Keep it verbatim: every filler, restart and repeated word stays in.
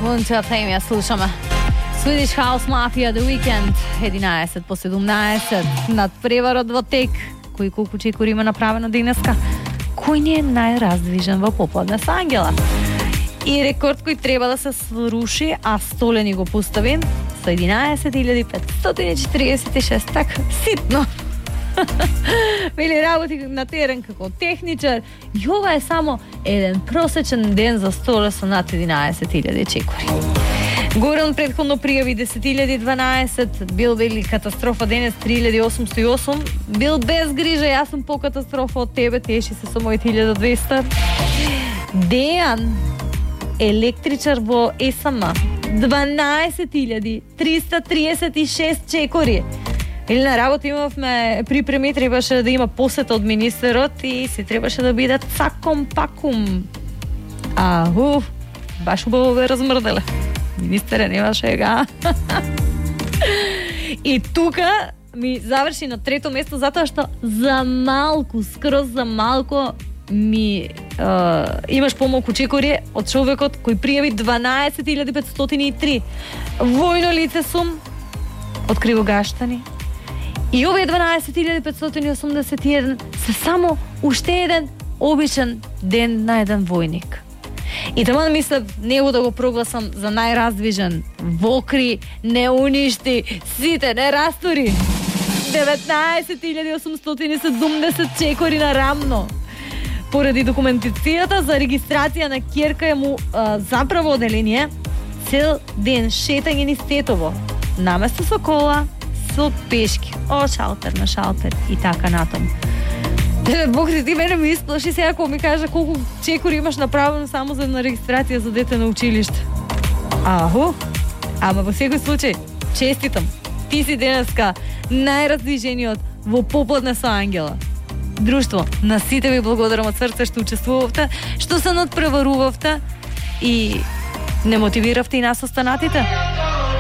Muncha Fame ја слушаме. Swedish House Mafia The Weekend, единаесет по седумнаесет, над преварот во тек, кој колку чекори има направено денеска, кој не е најраздвижен во попладне со Ангела. И рекорд кој треба да се сруши, а Столени го постави со единаесет илјади петстотини четиридесет и шест, така ситно. Вели работи на терен како техничар, и ова е само еден просечен ден за Столе со над единаесет илјади чекори. Горан предходно пријави десет илјади дванаесет, бил вели катастрофа денес три илјади осумсто и осум, бил без грижа, јас сум по катастрофа од тебе, теши се со моите илјада и двеста. Дејан, електричар во ЕСМ, дванаесет илјади триста триесет и шест чекори. Или на работа имавме припреми, требаше да има посета од министерот и се требаше да биде цаком пакум. А, уф, баш убаво бе размрделе. Министере немаше ега. И тука ми заврши на трето место затоа што за малку, скроз за малку ми е, имаш помалку чекори од човекот кој пријави дванаесет илјади петстотини и три. Војно лице сум од Кривогаштани. И овие дванаесет илјади петстотини осумдесет и еден се само уште еден обичен ден на еден војник. И таман мислев него да го прогласам за најраздвижен. Вокри, не уништи, сите не растори. деветнаесет илјади осумстотини и седумдесет чекори на рамно. Поради документацијата за регистрација на ќерка му а, заправо оделение, цел ден шетање низ Тетово, наместо со кола, со пешки, од шалтер на шалтер и така натаму. Бог ти мене ми исплаши сега кога ми кажа колку чекори имаш направено само за една регистрација за дете на училиште. Аху, ама во секој случај, честитам. Ти си денеска најраздвижениот во попладне со Ангела. Друштво, на сите ви благодарам од срце што учествувавте, што се надпреварувавте и не мотивиравте и нас останатите.